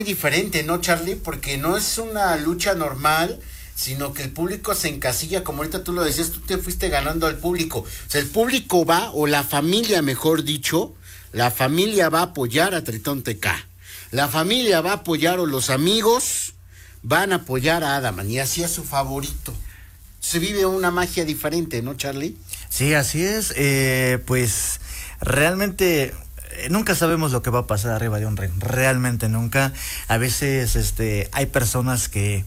diferente, ¿no, Charlie? Porque no es una lucha normal, sino que el público se encasilla, como ahorita tú lo decías, tú te fuiste ganando al público. O sea, el público va, o la familia, mejor dicho, la familia va a apoyar a Tritón TK. La familia va a apoyar, o los amigos van a apoyar a Adaman, y así es su favorito. Se vive una magia diferente, ¿no, Charlie? Sí, así es. Pues realmente nunca sabemos lo que va a pasar arriba de un ring. Realmente nunca. A veces hay personas que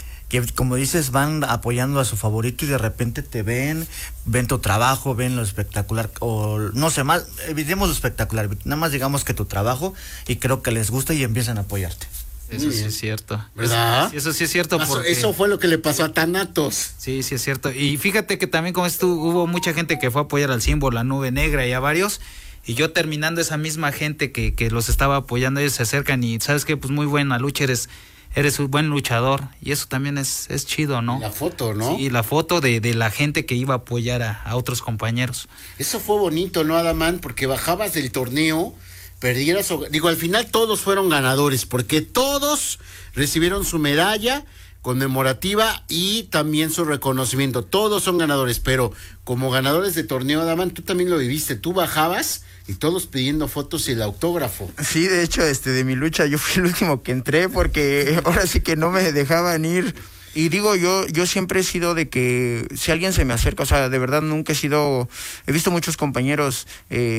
como dices van apoyando a su favorito y de repente te ven tu trabajo, ven lo espectacular, o no sé, más, evitemos lo espectacular, nada más digamos que tu trabajo, y creo que les gusta y empiezan a apoyarte. Eso sí es cierto. ¿Verdad? Eso sí es cierto. Porque Eso fue lo que le pasó a Thanatos. Sí, sí es cierto. Y fíjate que también como hubo mucha gente que fue a apoyar al Símbolo, la Nube Negra y a varios. Y yo terminando, esa misma gente que los estaba apoyando, ellos se acercan y sabes que pues muy buena lucha, eres un buen luchador. Y eso también es chido, ¿no? La foto, ¿no? Sí, la foto de la gente que iba a apoyar a otros compañeros. Eso fue bonito, ¿no, Adaman? Porque bajabas del torneo, perdieras, digo, al final todos fueron ganadores, porque todos recibieron su medalla conmemorativa y también su reconocimiento. Todos son ganadores, pero como ganadores de torneo, Adaman, tú también lo viviste. Tú bajabas y todos pidiendo fotos y el autógrafo. Sí, de hecho, de mi lucha yo fui el último que entré porque ahora sí que no me dejaban ir. Y digo, yo siempre he sido de que si alguien se me acerca, o sea, de verdad nunca he visto muchos compañeros,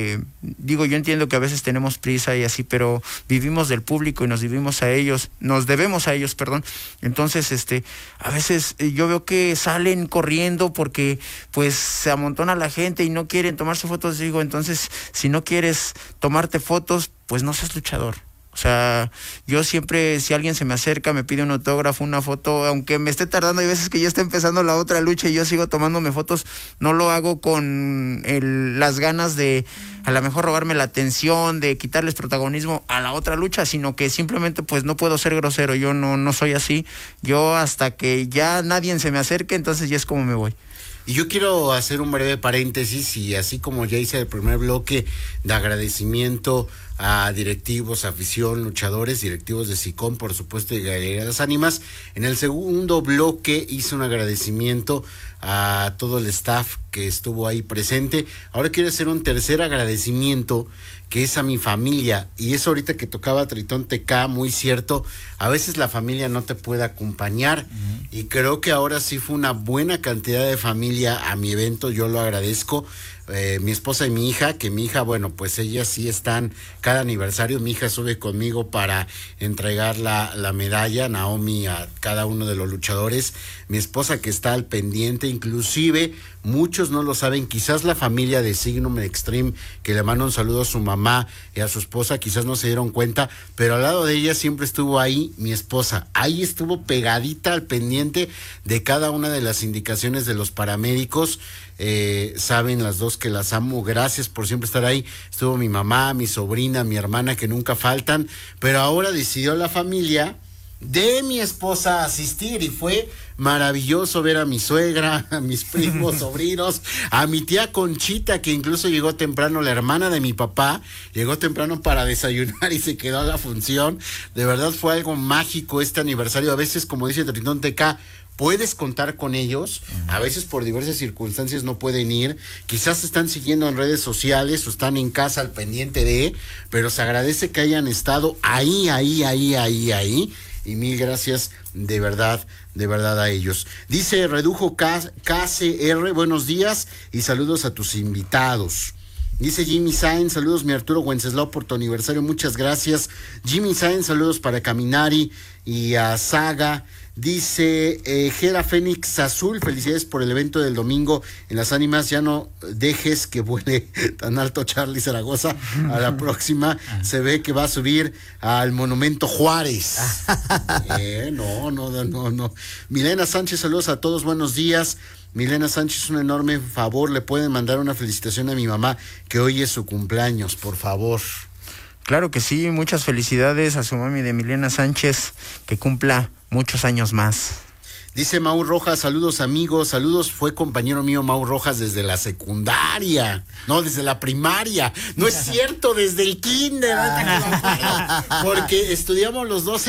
digo, yo entiendo que a veces tenemos prisa y así, pero vivimos del público y nos debemos a ellos, perdón. Entonces, a veces yo veo que salen corriendo porque pues se amontona la gente y no quieren tomarse fotos, digo, entonces, si no quieres tomarte fotos, pues no seas luchador. O sea, yo siempre, si alguien se me acerca, me pide un autógrafo, una foto, aunque me esté tardando, hay veces que ya está empezando la otra lucha y yo sigo tomándome fotos, no lo hago con las ganas de a lo mejor robarme la atención, de quitarles protagonismo a la otra lucha, sino que simplemente pues no puedo ser grosero, yo no soy así, yo hasta que ya nadie se me acerque, entonces ya es como me voy. Y yo quiero hacer un breve paréntesis, y así como ya hice el primer bloque de agradecimiento a directivos, afición, luchadores, directivos de SICOM, por supuesto, y Galería de las Ánimas, en el segundo bloque hice un agradecimiento a todo el staff que estuvo ahí presente. Ahora quiero hacer un tercer agradecimiento, que es a mi familia, y eso ahorita que tocaba Tritón TK, muy cierto, a veces la familia no te puede acompañar, y creo que ahora sí fue una buena cantidad de familia a mi evento, yo lo agradezco. Mi esposa y mi hija, que mi hija, bueno, pues ellas sí están cada aniversario, mi hija sube conmigo para entregar la medalla, Naomi, a cada uno de los luchadores, mi esposa que está al pendiente, inclusive muchos no lo saben, quizás la familia de Signum Extreme, que le mando un saludo a su mamá y a su esposa, quizás no se dieron cuenta, pero al lado de ella siempre estuvo ahí mi esposa, ahí estuvo pegadita al pendiente de cada una de las indicaciones de los paramédicos. Saben las dos que las amo, gracias por siempre estar ahí. Estuvo mi mamá, mi sobrina, mi hermana, que nunca faltan, pero ahora decidió la familia de mi esposa asistir, y fue maravilloso ver a mi suegra, a mis primos, sobrinos, a mi tía Conchita, que incluso llegó temprano, la hermana de mi papá, llegó temprano para desayunar y se quedó a la función. De verdad fue algo mágico este aniversario. A veces, como dice Tritón TK, puedes contar con ellos, a veces por diversas circunstancias no pueden ir, quizás están siguiendo en redes sociales o están en casa al pendiente de, pero se agradece que hayan estado ahí, y mil gracias de verdad a ellos. Dice Redujo KCR, buenos días y saludos a tus invitados. Dice Jimmy Sainz, saludos mi Arturo Wenceslao por tu aniversario, muchas gracias. Jimmy Sainz, saludos para Caminari y a Saga. Dice Gera Fénix Azul, felicidades por el evento del domingo en Las Ánimas, ya no dejes que vuele tan alto Charlie Zaragoza, a la próxima se ve que va a subir al Monumento Juárez. No. Milena Sánchez, saludos a todos, buenos días. Milena Sánchez, un enorme favor, le pueden mandar una felicitación a mi mamá, que hoy es su cumpleaños, por favor. Claro que sí, muchas felicidades a su mami de Milena Sánchez, que cumpla muchos años más. Dice Mau Rojas, saludos amigos, saludos, fue compañero mío Mau Rojas desde la secundaria, no, desde la primaria, no es cierto, desde el kinder, porque estudiamos los dos